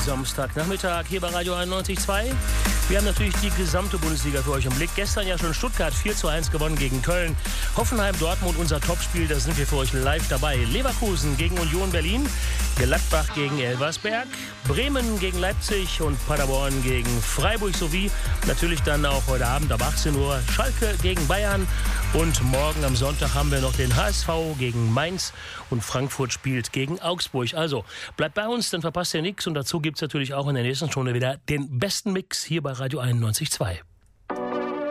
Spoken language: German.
Samstagnachmittag hier bei Radio 91.2. Wir haben natürlich die gesamte Bundesliga für euch im Blick. Gestern ja schon Stuttgart 4:1 gewonnen gegen Köln. Hoffenheim, Dortmund, unser Topspiel, da sind wir für euch live dabei. Leverkusen gegen Union Berlin, Gladbach gegen Elversberg, Bremen gegen Leipzig und Paderborn gegen Freiburg sowie natürlich dann auch heute Abend ab 18 Uhr Schalke gegen Bayern. Und morgen am Sonntag haben wir noch den HSV gegen Mainz und Frankfurt spielt gegen Augsburg. Also bleibt bei uns, dann verpasst ihr nichts. Und dazu gibt es natürlich auch in der nächsten Stunde wieder den besten Mix hier bei Radio 91.2.